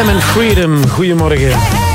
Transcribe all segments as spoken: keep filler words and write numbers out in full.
Sam and Freedom, goedemorgen.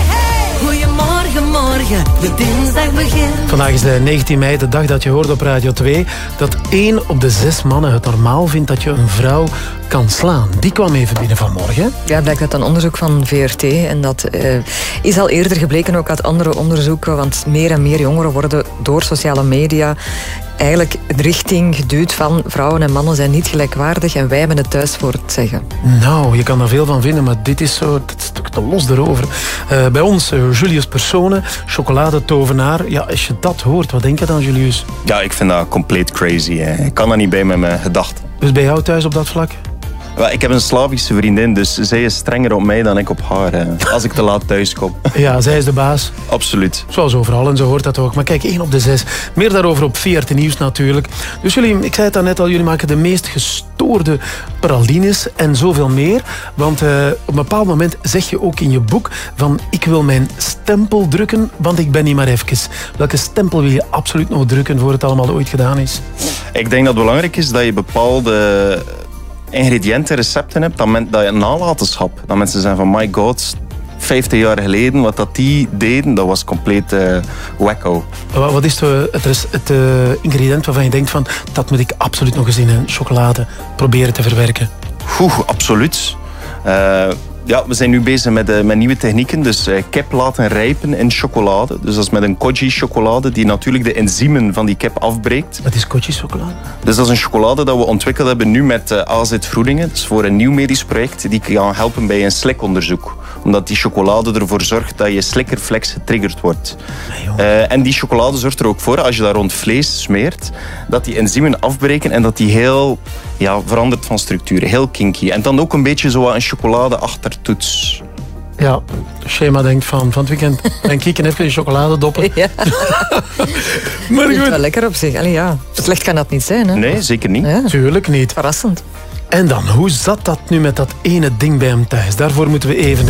Goedemorgen, morgen, de dinsdag begint. Vandaag is de negentien mei, de dag dat je hoort op Radio twee... dat één op de zes mannen het normaal vindt dat je een vrouw kan slaan. Die kwam even binnen vanmorgen. Ja, blijkt uit een onderzoek van V R T. En dat uh, is al eerder gebleken ook uit andere onderzoeken. Want meer en meer jongeren worden door sociale media eigenlijk de richting geduwd van vrouwen en mannen zijn niet gelijkwaardig en wij hebben het thuis voor het zeggen. Nou, je kan daar veel van vinden, maar dit is zo dit is toch te los erover. Uh, bij ons, uh, Julius Persone, chocoladetovenaar. Ja, als je dat hoort, wat denk je dan, Julius? Ja, ik vind dat compleet crazy. Hè. Ik kan dat niet bij met mijn gedachten. Dus bij jou thuis op dat vlak? Ik heb een Slavische vriendin, dus zij is strenger op mij dan ik op haar. Hè. Als ik te laat thuis kom. Ja, zij is de baas. Absoluut. Zoals overal en zo hoort dat ook. Maar kijk, één op de zes. Meer daarover op V R T Nieuws natuurlijk. Dus jullie, ik zei het daarnet al, jullie maken de meest gestoorde pralines en zoveel meer. Want uh, op een bepaald moment zeg je ook in je boek van ik wil mijn stempel drukken, want ik ben niet maar even. Welke stempel wil je absoluut nog drukken voor het allemaal ooit gedaan is? Ik denk dat het belangrijk is dat je bepaalde ingrediënten, recepten hebt, dat, men, dat je nalatenschap. Dat mensen zijn van my god, vijftig jaar geleden, wat dat die deden, dat was compleet uh, wacko. Wat is het, het, het uh, ingrediënt waarvan je denkt van dat moet ik absoluut nog eens in een chocolade proberen te verwerken? Oeh, absoluut. Uh, Ja, we zijn nu bezig met, uh, met nieuwe technieken. Dus uh, kip laten rijpen in chocolade. Dus dat is met een koji chocolade die natuurlijk de enzymen van die kip afbreekt. Wat is koji chocolade? Dus dat is een chocolade dat we ontwikkeld hebben nu met uh, A Z Vroedingen. Dus voor een nieuw medisch project die kan helpen bij een slikonderzoek. Omdat die chocolade ervoor zorgt dat je slikkerflex getriggerd wordt. Nee, uh, en die chocolade zorgt er ook voor, als je dat rond vlees smeert, dat die enzymen afbreken en dat die heel ja, verandert van structuur. Heel kinky. En dan ook een beetje zo een chocolade achtertoets. Ja, Schema denkt van, van het weekend en kieken even in chocolade doppen. Ja. Maar goed. Het is wel lekker op zich. Allee, ja. Slecht kan dat niet zijn, hè? Nee, zeker niet. Ja. Tuurlijk niet. Verrassend. En dan, hoe zat dat nu met dat ene ding bij hem thuis? Daarvoor moeten we even